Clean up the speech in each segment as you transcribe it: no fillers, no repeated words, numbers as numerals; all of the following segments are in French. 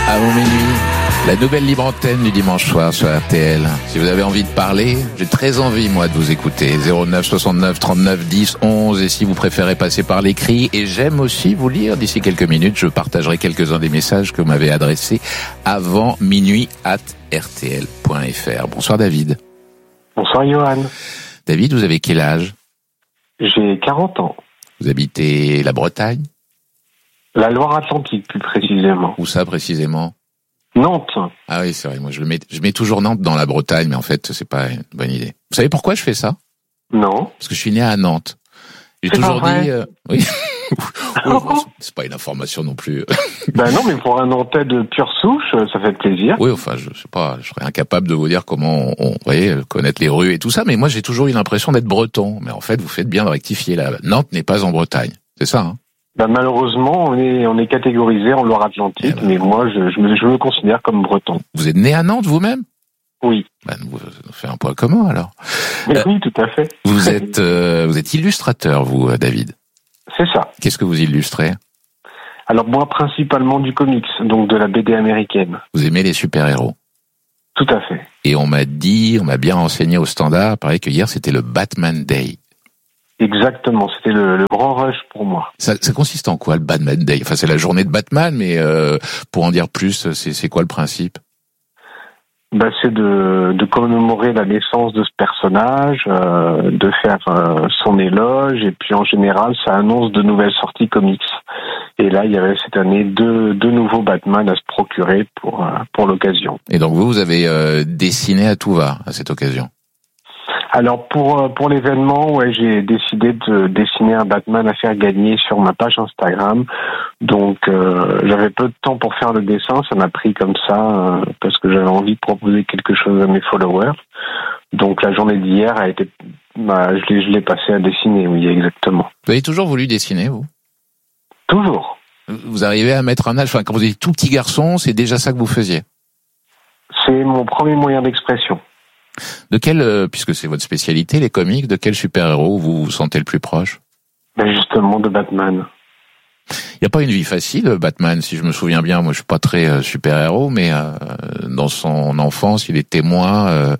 Avant minuit, la nouvelle libre antenne du dimanche soir sur RTL. Si vous avez envie de parler, j'ai très envie, moi, de vous écouter. 09 69 39 10 11. Et si vous préférez passer par l'écrit, et j'aime aussi vous lire d'ici quelques minutes, je partagerai quelques-uns des messages que vous m'avez adressés avant minuit @rtl.fr. Bonsoir David. Bonsoir Johan. David, vous avez quel âge? J'ai 40 ans. Vous habitez la Bretagne? La Loire-Atlantique, plus précisément. Où ça précisément? Nantes. Ah oui, c'est vrai. Moi, je mets toujours Nantes dans la Bretagne, mais en fait, c'est pas une bonne idée. Vous savez pourquoi je fais ça? Non. Parce que je suis né à Nantes. J'ai C'est toujours pas vrai. dit, oui. Oui, bon, c'est pas une information non plus. Ben non, mais pour un Nantais de pure souche, ça fait plaisir. Oui, enfin, je sais pas, je serais incapable de vous dire comment vous voyez, connaître les rues et tout ça, mais moi, j'ai toujours eu l'impression d'être breton. Mais en fait, vous faites bien de rectifier là. Nantes n'est pas en Bretagne. C'est ça, hein? Ben malheureusement, on est catégorisé en Loire-Atlantique, mais moi, je me considère comme breton. Vous êtes né à Nantes vous-même? Oui. Ben, vous faites un point commun, alors. Oui, tout à fait. Vous êtes illustrateur, vous, David. C'est ça. Qu'est-ce que vous illustrez? Alors moi, principalement du comics, donc de la BD américaine. Vous aimez les super-héros? Tout à fait. Et on m'a bien renseigné au standard, pareil que hier, c'était le Batman Day. Exactement, c'était le grand rush pour moi. Ça consiste en quoi, le Batman Day? Enfin, c'est la journée de Batman, mais pour en dire plus, c'est quoi le principe? Ben, c'est de commémorer la naissance de ce personnage, de faire son éloge, et puis en général, ça annonce de nouvelles sorties comics. Et là, il y avait cette année deux nouveaux Batman à se procurer pour l'occasion. Et donc vous avez dessiné à tout va à cette occasion? Alors pour l'événement, ouais, j'ai décidé de dessiner un Batman à faire gagner sur ma page Instagram. Donc j'avais peu de temps pour faire le dessin, ça m'a pris comme ça parce que j'avais envie de proposer quelque chose à mes followers. Donc la journée d'hier a été, je l'ai passé à dessiner, oui, exactement. Vous avez toujours voulu dessiner, vous? Toujours. Vous arrivez à mettre un âge, enfin quand vous étiez tout petit garçon, c'est déjà ça que vous faisiez? C'est mon premier moyen d'expression. De quel, puisque c'est votre spécialité, les comics, de quel super-héros vous vous sentez le plus proche? Ben justement, de Batman. Il n'y a pas une vie facile, Batman, si je me souviens bien. Moi, je suis pas très super-héros, mais dans son enfance, il est témoin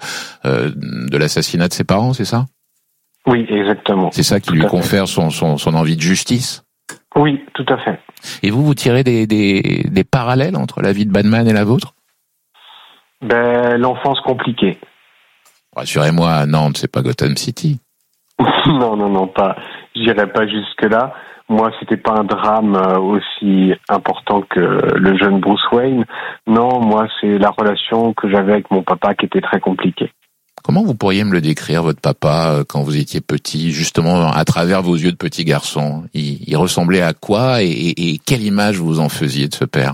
de l'assassinat de ses parents, c'est ça? Oui, exactement. C'est ça qui lui confère son envie de justice? Oui, tout à fait. Et vous tirez des parallèles entre la vie de Batman et la vôtre? Ben, l'enfance compliquée. Rassurez-moi, Nantes, c'est pas Gotham City. Non, pas. J'irai pas jusque-là. Moi, c'était pas un drame aussi important que le jeune Bruce Wayne. Non, moi, c'est la relation que j'avais avec mon papa qui était très compliquée. Comment vous pourriez me le décrire, votre papa, quand vous étiez petit, justement, à travers vos yeux de petit garçon? Il ressemblait à quoi et quelle image vous en faisiez de ce père?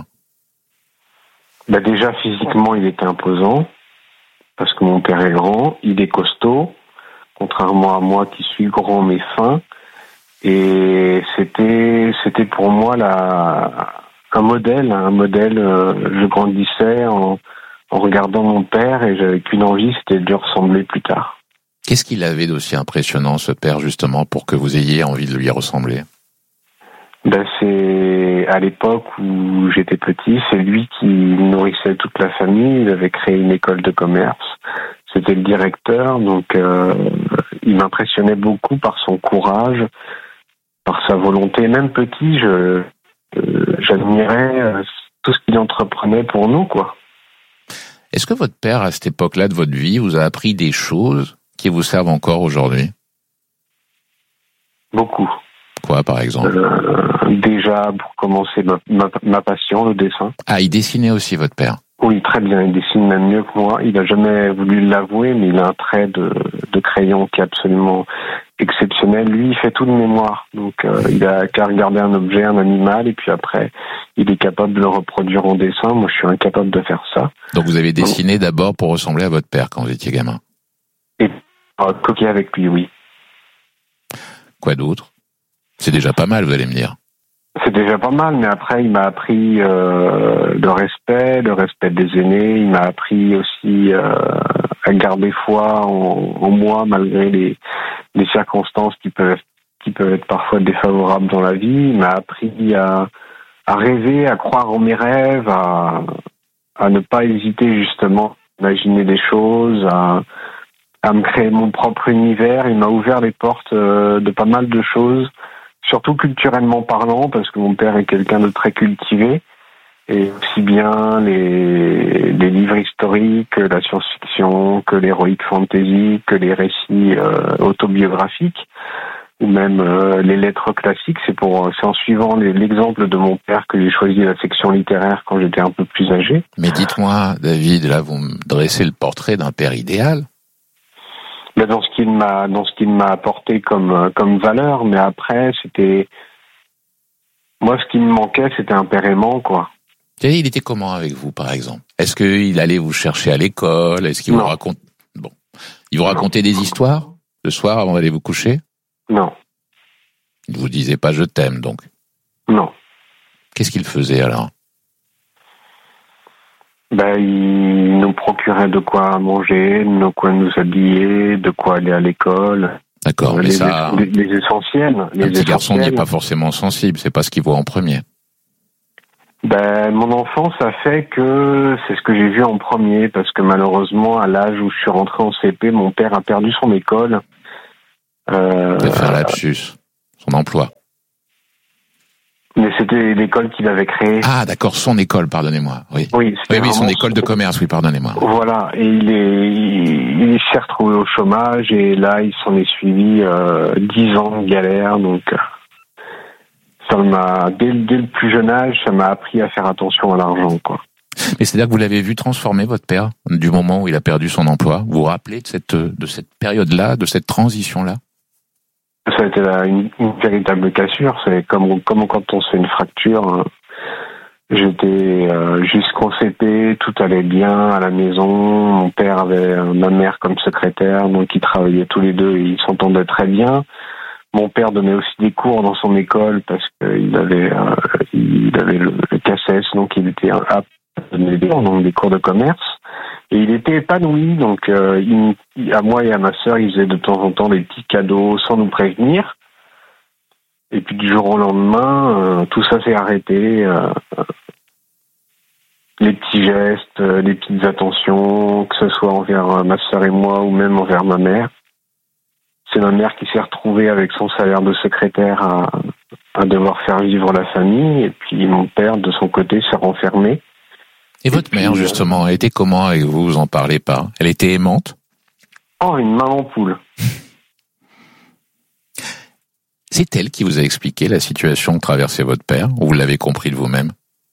Ben déjà, physiquement, il était imposant. Parce que mon père est grand, il est costaud, contrairement à moi qui suis grand mais fin. Et c'était pour moi un modèle. Je grandissais en regardant mon père et j'avais qu'une envie, c'était de lui ressembler plus tard. Qu'est-ce qu'il avait d'aussi impressionnant, ce père, justement, pour que vous ayez envie de lui ressembler? Ben c'est à l'époque où j'étais petit, c'est lui qui nourrissait toute la famille. Il avait créé une école de commerce. C'était le directeur, donc il m'impressionnait beaucoup par son courage, par sa volonté. Même petit, j'admirais tout ce qu'il entreprenait pour nous, quoi. Est-ce que votre père, à cette époque-là de votre vie, vous a appris des choses qui vous servent encore aujourd'hui? Beaucoup. Quoi, par exemple? Déjà, pour commencer, ma passion, le dessin. Ah, il dessinait aussi, votre père? Oui, très bien. Il dessine même mieux que moi. Il n'a jamais voulu l'avouer, mais il a un trait de crayon qui est absolument exceptionnel. Lui, il fait tout de mémoire. Donc, il a qu'à regarder un objet, un animal, et puis après, il est capable de le reproduire en dessin. Moi, je suis incapable de faire ça. Donc, vous avez dessiné d'abord pour ressembler à votre père quand vous étiez gamin? Et coquer avec lui, oui. Quoi d'autre? C'est déjà pas mal, vous allez me dire. C'est déjà pas mal, mais après, il m'a appris le respect des aînés. Il m'a appris aussi à garder foi en moi, malgré les circonstances qui peuvent être parfois défavorables dans la vie. Il m'a appris à rêver, à croire en mes rêves, à ne pas hésiter justement à imaginer des choses, à me créer mon propre univers. Il m'a ouvert les portes de pas mal de choses, surtout culturellement parlant, parce que mon père est quelqu'un de très cultivé, et aussi bien les livres historiques, que la science-fiction, que l'heroic fantasy, que les récits autobiographiques, ou même les lettres classiques. C'est en suivant l'exemple de mon père que j'ai choisi la section littéraire quand j'étais un peu plus âgé. Mais dites-moi, David, là vous me dressez le portrait d'un père idéal. Mais dans ce qu'il m'a apporté comme valeur, mais après c'était moi ce qui me manquait, c'était un père aimant, quoi. Il était comment avec vous, par exemple? Est-ce qu'il allait vous chercher à l'école? Est-ce qu'il vous raconte... Bon, il vous racontait des histoires le soir avant d'aller vous coucher? Non. Il ne vous disait pas « je t'aime », donc? Non. Qu'est-ce qu'il faisait, alors? Il nous procurait de quoi manger, de quoi nous habiller, de quoi aller à l'école. D'accord, mais ça... Les essentiels. Un petit garçon n'est pas forcément sensible, c'est pas ce qu'il voit en premier. Mon enfance a fait que c'est ce que j'ai vu en premier, parce que malheureusement, à l'âge où je suis rentré en CP, mon père a perdu son école. Faire lapsus, son emploi. Mais c'était l'école qu'il avait créée. Ah, d'accord, son école, pardonnez-moi. Oui, son école de commerce, oui, pardonnez-moi. Voilà, et il s'est retrouvé au chômage, et là, il s'en est suivi 10 ans de galère, donc... Ça m'a, dès le plus jeune âge, ça m'a appris à faire attention à l'argent, quoi. Mais c'est-à-dire que vous l'avez vu transformer, votre père, du moment où il a perdu son emploi. Vous vous rappelez de cette période-là, de cette transition-là? Ça a été une véritable cassure. C'est comme quand on se fait une fracture. Hein. J'étais jusqu'au CP, tout allait bien à la maison. Mon père avait ma mère comme secrétaire, donc ils travaillaient tous les deux et ils s'entendaient très bien. Mon père donnait aussi des cours dans son école parce qu'il avait le CACES, donc il était apte à donner des cours de commerce. Et il était épanoui, donc à moi et à ma sœur, il faisait de temps en temps des petits cadeaux sans nous prévenir. Et puis du jour au lendemain, tout ça s'est arrêté. Les petits gestes, les petites attentions, que ce soit envers ma sœur et moi ou même envers ma mère. C'est ma mère qui s'est retrouvée avec son salaire de secrétaire à devoir faire vivre la famille. Et puis mon père, de son côté, s'est renfermé. Et votre mère, justement, elle était comment avec vous? Vous en parlez pas? Elle était aimante? Oh, une maman poule. C'est elle qui vous a expliqué la situation que traversait votre père, ou vous l'avez compris de vous-même?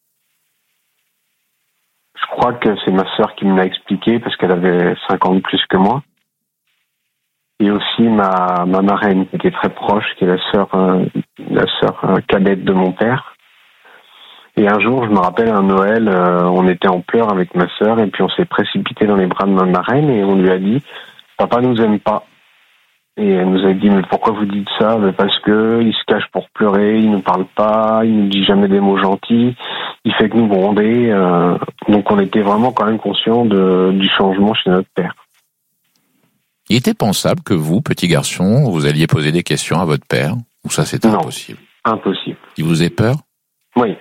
Je crois que c'est ma sœur qui me l'a expliqué parce qu'elle avait 5 ans de plus que moi. Et aussi ma marraine qui était très proche, qui est la sœur cadette de mon père. Et un jour, je me rappelle, un Noël, on était en pleurs avec ma sœur et puis on s'est précipité dans les bras de ma marraine et on lui a dit « Papa nous aime pas ». Et elle nous a dit « Mais pourquoi vous dites ça ?» Parce que il se cache pour pleurer, il nous parle pas, il nous dit jamais des mots gentils, il fait que nous gronder. Donc on était vraiment quand même conscients du changement chez notre père. Il était pensable que vous, petit garçon, vous alliez poser des questions à votre père? Ou ça, c'était impossible? Impossible. Il vous faisait peur? Oui.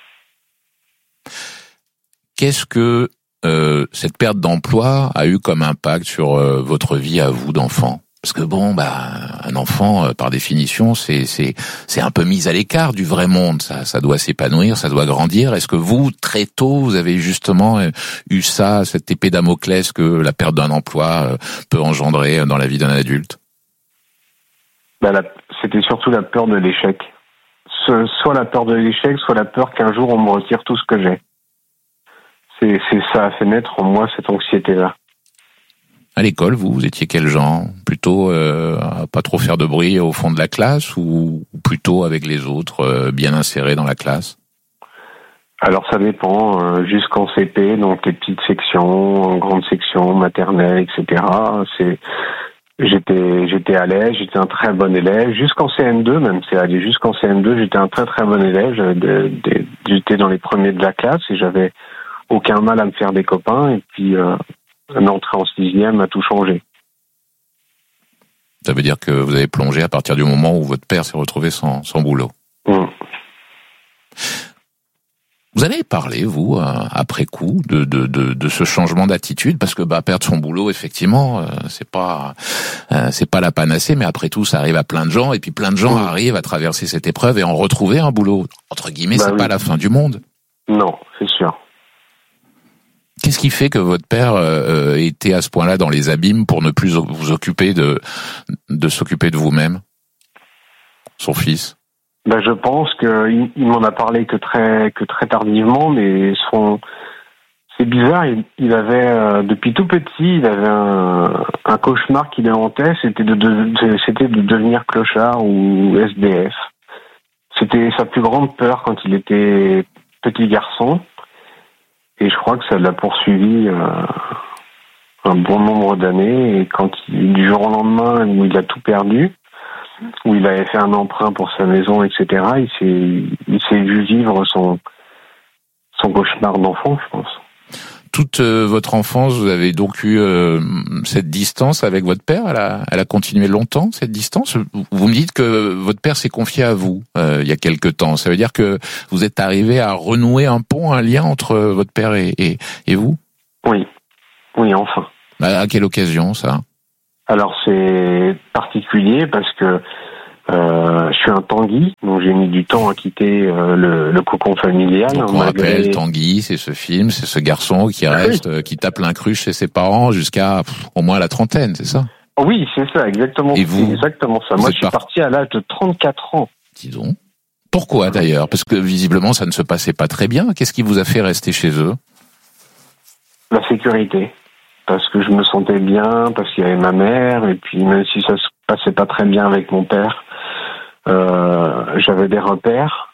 Qu'est-ce que cette perte d'emploi a eu comme impact sur votre vie à vous d'enfant? Parce que un enfant, par définition, c'est un peu mis à l'écart du vrai monde. Ça doit s'épanouir, ça doit grandir. Est-ce que vous, très tôt, vous avez justement eu cette épée Damoclès que la perte d'un emploi peut engendrer dans la vie d'un adulte? C'était surtout la peur de l'échec. Soit la peur de l'échec, soit la peur qu'un jour on me retire tout ce que j'ai. Ça a fait naître en moi cette anxiété-là. À l'école, vous étiez quel genre? Plutôt à pas trop faire de bruit au fond de la classe ou plutôt avec les autres, bien insérés dans la classe? Alors ça dépend. Jusqu'en CP, donc les petites sections, grandes sections, maternelles, etc. J'étais à l'aise, j'étais un très bon élève. Jusqu'en CM2, même c'est allé jusqu'en CM2, j'étais un très très bon élève. J'étais dans les premiers de la classe et j'avais aucun mal à me faire des copains. Et puis l'entrée en 6e a tout changé. Ça veut dire que vous avez plongé à partir du moment où votre père s'est retrouvé sans boulot. Vous avez parlé, vous, après coup, de ce changement d'attitude, parce que perdre son boulot, effectivement, c'est pas la panacée, mais après tout, ça arrive à plein de gens, et puis plein de gens arrivent à traverser cette épreuve et en retrouver un boulot. Entre guillemets, c'est pas la fin du monde. Non, c'est sûr. Qu'est-ce qui fait que votre père était à ce point-là dans les abîmes pour ne plus vous occuper de s'occuper de vous-même, son fils? Je pense qu'il m'en a parlé que très tardivement, mais c'est bizarre. Il avait depuis tout petit, il avait un cauchemar qui le hantait, c'était de devenir clochard ou SDF. C'était sa plus grande peur quand il était petit garçon, et je crois que ça l'a poursuivi un bon nombre d'années. Et quand du jour au lendemain où il a tout perdu, où il avait fait un emprunt pour sa maison, etc., il s'est vu vivre son cauchemar d'enfant, je pense. Toute votre enfance, vous avez donc eu cette distance avec votre père. Elle a continué longtemps, cette distance. Vous me dites que votre père s'est confié à vous il y a quelque temps. Ça veut dire que vous êtes arrivé à renouer un pont, un lien entre votre père et vous? Oui, enfin. À quelle occasion, ça? Alors, c'est particulier parce que je suis un Tanguy, donc j'ai mis du temps à quitter le cocon familial. Donc on rappelle, Tanguy, c'est ce film, c'est ce garçon qui reste, qui tape l'incruche chez ses parents jusqu'à au moins la trentaine, c'est ça? Oui, c'est ça, exactement. Et vous? C'est exactement ça. Moi, je suis parti à l'âge de 34 ans. Dis donc. Pourquoi d'ailleurs? Parce que visiblement, ça ne se passait pas très bien. Qu'est-ce qui vous a fait rester chez eux? La sécurité. Parce que je me sentais bien, parce qu'il y avait ma mère, et puis même si ça se passait pas très bien avec mon père, j'avais des repères.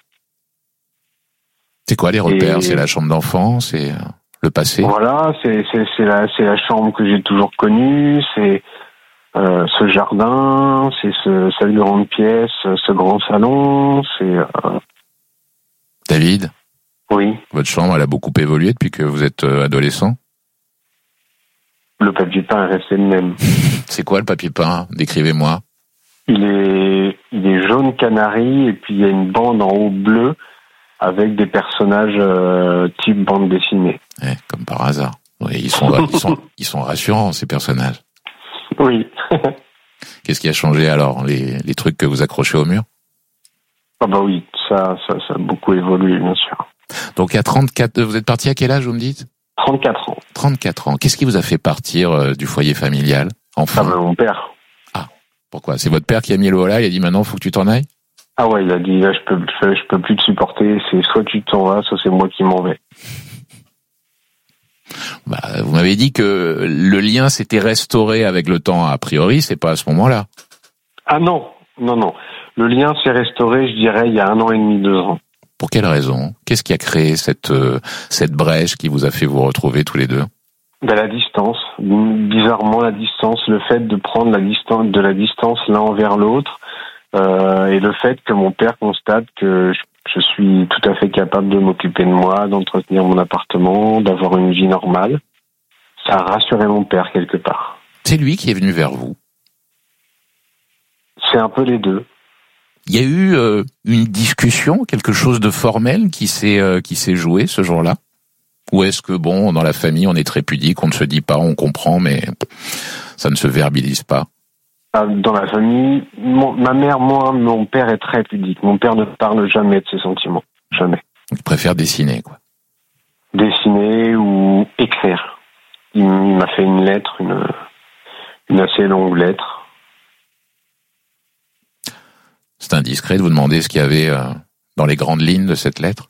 C'est quoi les repères? C'est la chambre d'enfant, c'est le passé? Voilà, c'est la chambre que j'ai toujours connue, c'est ce jardin, c'est cette grande pièce, ce grand salon, c'est... David? Oui. Votre chambre, elle a beaucoup évolué depuis que vous êtes adolescent? Le papier peint est resté le même. C'est quoi le papier peint? Décrivez-moi. Il est jaune canari, et puis il y a une bande en haut bleue avec des personnages type bande dessinée. Comme par hasard. Oui, ils sont rassurants, ces personnages. Oui. Qu'est-ce qui a changé alors? Les trucs que vous accrochez au mur? Ah oui, ça a beaucoup évolué, bien sûr. Donc à 34, vous êtes parti à quel âge, vous me dites? 34 ans. 34 ans. Qu'est-ce qui vous a fait partir du foyer familial, enfin? Mon père. Ah, pourquoi? C'est votre père qui a mis le holà, il a dit maintenant faut que tu t'en ailles? Ah ouais, il a dit là je peux plus te supporter, c'est soit tu t'en vas, soit c'est moi qui m'en vais. Vous m'avez dit que le lien s'était restauré avec le temps, a priori, c'est pas à ce moment-là. Ah non. Le lien s'est restauré, je dirais, il y a 1 an et demi, 2 ans. Pour quelle raison? Qu'est-ce qui a créé cette brèche qui vous a fait vous retrouver tous les deux? La distance. Bizarrement, la distance, le fait de prendre de la distance l'un envers l'autre, et le fait que mon père constate que je suis tout à fait capable de m'occuper de moi, d'entretenir mon appartement, d'avoir une vie normale. Ça a rassuré mon père quelque part. C'est lui qui est venu vers vous? C'est un peu les deux. Il y a eu une discussion, quelque chose de formel qui s'est joué ce jour-là? Ou est-ce que dans la famille, on est très pudique, on ne se dit pas, on comprend, mais ça ne se verbalise pas? Dans la famille, ma mère, moi, mon père est très pudique. Mon père ne parle jamais de ses sentiments. Jamais. Il préfère dessiner, quoi. Dessiner ou écrire. Il m'a fait une lettre, une assez longue lettre. C'est indiscret de vous demander ce qu'il y avait dans les grandes lignes de cette lettre?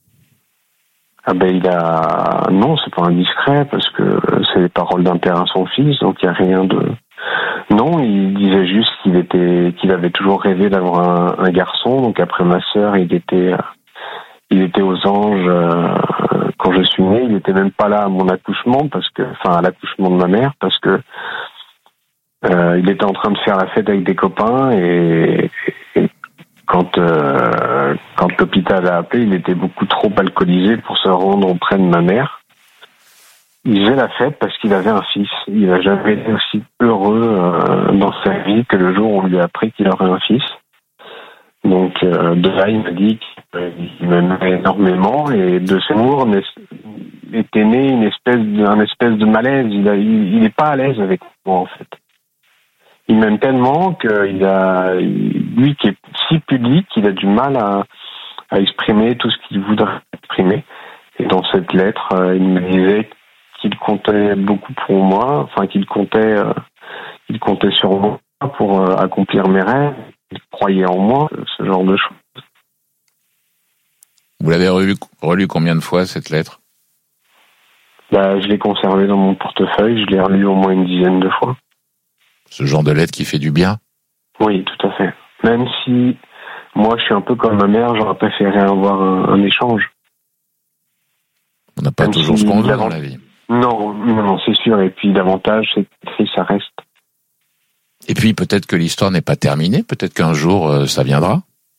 Non, c'est pas indiscret, parce que c'est les paroles d'un père à son fils, donc il n'y a rien de... Non, il disait juste qu'il avait toujours rêvé d'avoir un garçon, donc après ma sœur, il était aux Anges quand je suis né, il était même pas là à mon accouchement, à l'accouchement de ma mère, parce que il était en train de faire la fête avec des copains, et quand l'hôpital a appelé, il était beaucoup trop alcoolisé pour se rendre auprès de ma mère. Il faisait la fête parce qu'il avait un fils. Il n'a jamais été aussi heureux dans sa vie que le jour où on lui a appris qu'il aurait un fils. Donc de là, il m'a dit qu'il m'aimait énormément, et de ce amour était né un espèce de malaise. Il n'est pas à l'aise avec moi, en fait. Il m'aime tellement lui qui est si pudique, il a du mal à exprimer tout ce qu'il voudrait exprimer. Et dans cette lettre, il me disait qu'il comptait beaucoup pour moi, enfin qu'il comptait sur moi pour accomplir mes rêves. Il croyait en moi, ce genre de choses. Vous l'avez relu combien de fois, cette lettre? Je l'ai conservée dans mon portefeuille, je l'ai relue au moins une dizaine de fois. Ce genre de lettre qui fait du bien? Oui, tout à fait. Même si moi, je suis un peu comme ma mère, j'aurais préféré avoir un échange. On n'a pas toujours ce qu'on veut dans la vie. Non, c'est sûr. Et puis, davantage, c'est triste, ça reste. Et puis, peut-être que l'histoire n'est pas terminée. Peut-être qu'un jour, ça viendra.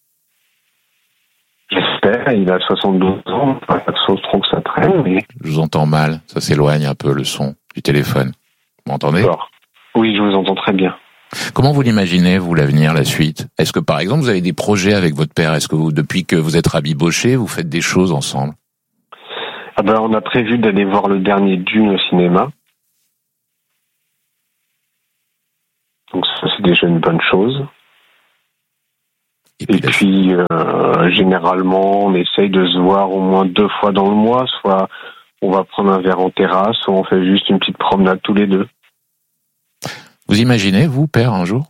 J'espère. Il a 72 ans. Pas trop que ça traîne, mais... Je vous entends mal. Ça s'éloigne un peu, le son du téléphone. Vous m'entendez? D'accord. Oui, je vous entends très bien. Comment vous l'imaginez, vous, l'avenir, la suite? Est-ce que, par exemple, vous avez des projets avec votre père? Est-ce que depuis que vous êtes rabiboché, vous faites des choses ensemble? On a prévu d'aller voir le dernier Dune au cinéma. Donc ça, c'est déjà une bonne chose. Et puis généralement, on essaye de se voir au moins 2 fois dans le mois. Soit on va prendre un verre en terrasse, soit on fait juste une petite promenade tous les deux. Vous imaginez, vous, père, un jour?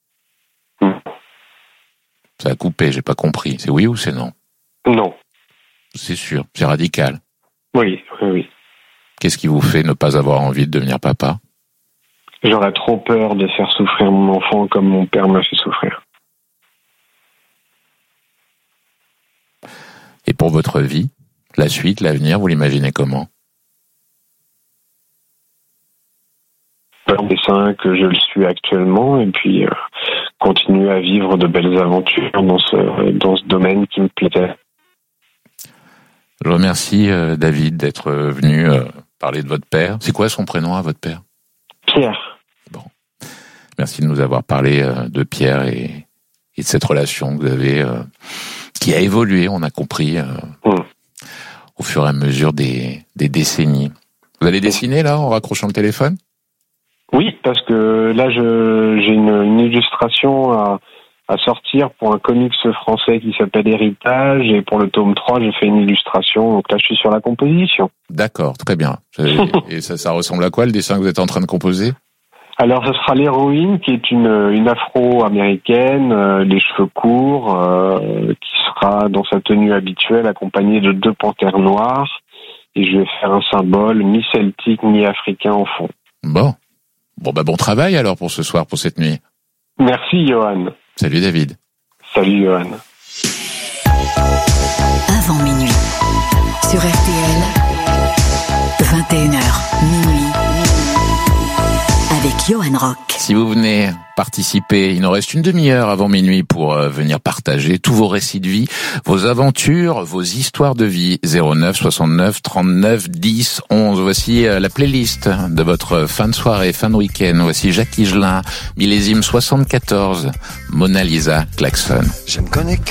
Ça a coupé, j'ai pas compris. C'est oui ou c'est non? Non. C'est sûr, c'est radical. Oui. Qu'est-ce qui vous fait ne pas avoir envie de devenir papa? J'aurais trop peur de faire souffrir mon enfant comme mon père m'a fait souffrir. Et pour votre vie, la suite, l'avenir, vous l'imaginez comment? Faire des seins que je le suis actuellement, et puis continuer à vivre de belles aventures dans ce domaine qui me plaît. Je vous remercie, David, d'être venu parler de votre père. C'est quoi son prénom à votre père? Pierre. Bon. Merci de nous avoir parlé de Pierre et de cette relation que vous avez, qui a évolué, on a compris, au fur et à mesure des décennies. Vous allez dessiner, là, en raccrochant le téléphone? Oui, parce que là, j'ai une illustration à sortir pour un comics français qui s'appelle Héritage, et pour le tome 3, j'ai fait une illustration, donc là, je suis sur la composition. D'accord, très bien. Et ça ressemble à quoi, le dessin que vous êtes en train de composer? Alors, ce sera l'héroïne, qui est une afro-américaine, les cheveux courts, qui sera dans sa tenue habituelle, accompagnée de 2 panthères noires, et je vais faire un symbole mi-celtique, mi-africain en fond. Bon, bon travail alors pour ce soir, pour cette nuit. Merci, Johan. Salut, David. Salut, Johan. Avant minuit, sur RTL, 21h, minuit, avec Johan Rock. Si vous venez participer, il nous reste une demi-heure avant minuit pour venir partager tous vos récits de vie, vos aventures, vos histoires de vie. 09 69 39 10 11. Voici la playlist de votre fin de soirée, fin de week-end. Voici Jacques Higelin, millésime 74, Mona Lisa Klaxon. Je ne connais que